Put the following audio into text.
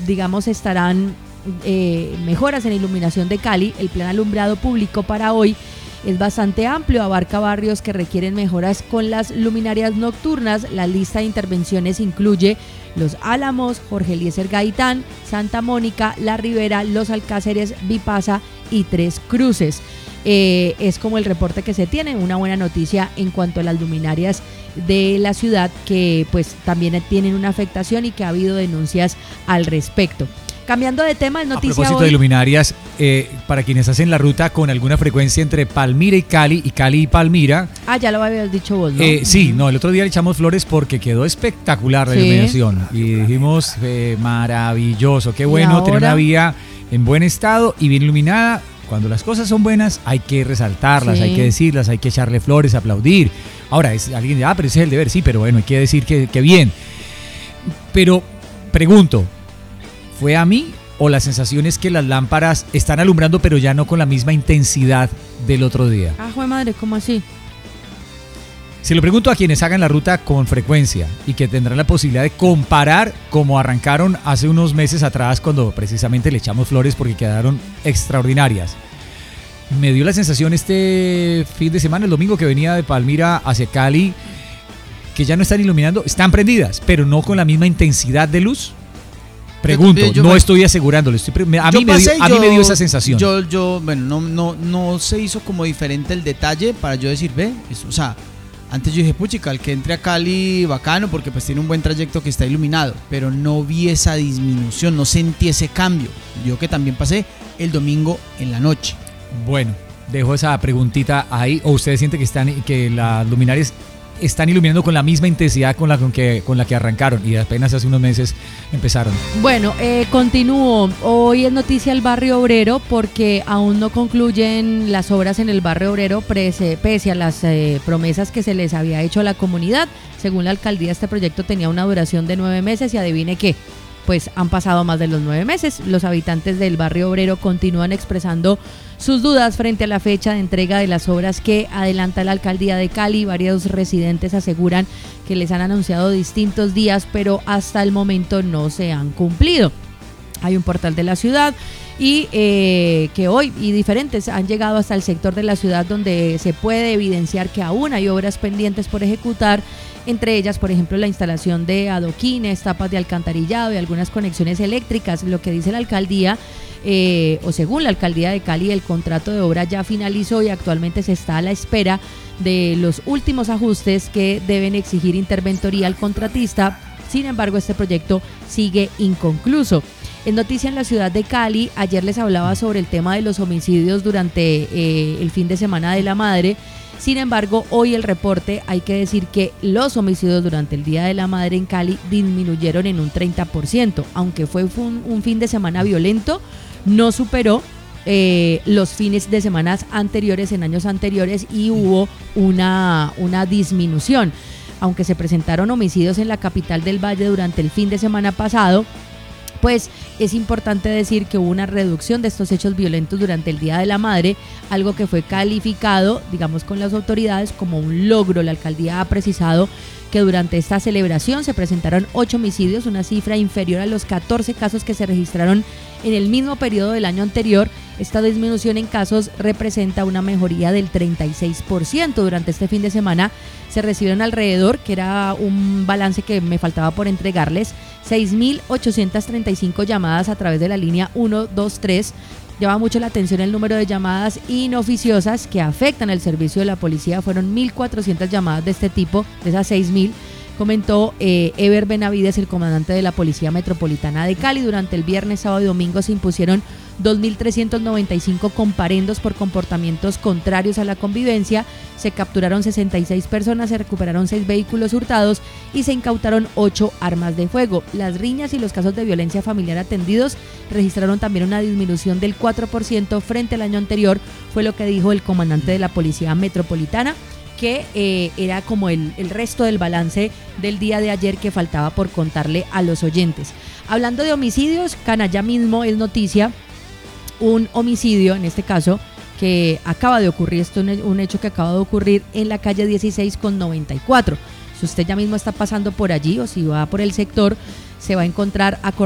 digamos, estarán mejoras en iluminación de Cali. El plan alumbrado público para hoy es bastante amplio, abarca barrios que requieren mejoras con las luminarias nocturnas. La lista de intervenciones incluye Los Álamos, Jorge Eliezer Gaitán, Santa Mónica, La Ribera, Los Alcáceres, Vipasa y Tres Cruces. Es como el reporte que se tiene, una buena noticia en cuanto a las luminarias de la ciudad, que pues también tienen una afectación y que ha habido denuncias al respecto. Cambiando de tema, es noticia. A propósito de luminarias, para quienes hacen la ruta con alguna frecuencia entre Palmira y Cali y Palmira. Ya lo habías dicho vos, ¿no? Sí, el otro día le echamos flores porque quedó espectacular la iluminación. Y dijimos, maravilloso, qué bueno tener una vía en buen estado y bien iluminada. Cuando las cosas son buenas hay que resaltarlas, hay que decirlas, hay que echarle flores, aplaudir. Ahora, alguien dice, pero ese es el deber, sí, pero bueno, hay que decir que bien. Pero, pregunto, ¿fue a mí o la sensación es que las lámparas están alumbrando pero ya no con la misma intensidad del otro día? Jue madre, ¿cómo así? Se lo pregunto a quienes hagan la ruta con frecuencia y que tendrán la posibilidad de comparar como arrancaron hace unos meses atrás, cuando precisamente le echamos flores porque quedaron extraordinarias. Me dio la sensación este fin de semana, el domingo, que venía de Palmira hacia Cali, que ya no están iluminando, están prendidas, pero no con la misma intensidad de luz. Pregunto, estoy asegurándolo. A mí me dio esa sensación. No se hizo como diferente el detalle para yo decir, antes yo dije, puchica, el que entre a Cali, bacano, porque pues tiene un buen trayecto que está iluminado, pero no vi esa disminución, no sentí ese cambio. Yo que también pasé el domingo en la noche. Bueno, dejo esa preguntita ahí. ¿O ustedes sienten que las luminarias están iluminando con la misma intensidad con la que arrancaron y apenas hace unos meses empezaron? Bueno, continúo. Hoy es noticia el barrio obrero porque aún no concluyen las obras en el barrio obrero pese a las promesas que se les había hecho a la comunidad. Según la alcaldía, este proyecto tenía una duración de 9 meses y adivine qué, pues han pasado más de los 9 meses. Los habitantes del barrio obrero continúan expresando sus dudas frente a la fecha de entrega de las obras que adelanta la alcaldía de Cali. Varios residentes aseguran que les han anunciado distintos días, pero hasta el momento no se han cumplido. Hay un portal de la ciudad y que hoy y diferentes han llegado hasta el sector de la ciudad donde se puede evidenciar que aún hay obras pendientes por ejecutar, entre ellas, por ejemplo, la instalación de adoquines, tapas de alcantarillado y algunas conexiones eléctricas. Lo que dice la alcaldía, o según la alcaldía de Cali, el contrato de obra ya finalizó y actualmente se está a la espera de los últimos ajustes que deben exigir interventoría al contratista. Sin embargo, este proyecto sigue inconcluso. En noticia en la ciudad de Cali, ayer les hablaba sobre el tema de los homicidios durante el fin de semana de la madre. Sin embargo, hoy el reporte, hay que decir que los homicidios durante el Día de la Madre en Cali disminuyeron en un 30%, aunque fue un fin de semana violento, no superó los fines de semana anteriores en años anteriores y hubo una disminución. Aunque se presentaron homicidios en la capital del Valle durante el fin de semana pasado, pues es importante decir que hubo una reducción de estos hechos violentos durante el Día de la Madre, algo que fue calificado, digamos, con las autoridades como un logro. La alcaldía ha precisado que durante esta celebración se presentaron 8 homicidios, una cifra inferior a los 14 casos que se registraron en el mismo periodo del año anterior. Esta disminución en casos representa una mejoría del 36%. Durante este fin de semana se recibieron alrededor, que era un balance que me faltaba por entregarles, 6.835 llamadas a través de la línea 123. Llama mucho la atención el número de llamadas inoficiosas que afectan el servicio de la policía. Fueron 1.400 llamadas de este tipo, de esas 6.000. Comentó Ever Benavides, el comandante de la Policía Metropolitana de Cali. Durante el viernes, sábado y domingo se impusieron 2.395 comparendos por comportamientos contrarios a la convivencia. Se capturaron 66 personas, se recuperaron 6 vehículos hurtados y se incautaron 8 armas de fuego. Las riñas y los casos de violencia familiar atendidos registraron también una disminución del 4% frente al año anterior, fue lo que dijo el comandante de la Policía Metropolitana, que era como el resto del balance del día de ayer que faltaba por contarle a los oyentes. Hablando de homicidios, Canalla mismo es noticia, un homicidio en este caso que acaba de ocurrir, esto es un hecho que acaba de ocurrir en la calle 16 con 94. Si usted ya mismo está pasando por allí o si va por el sector, se va a encontrar a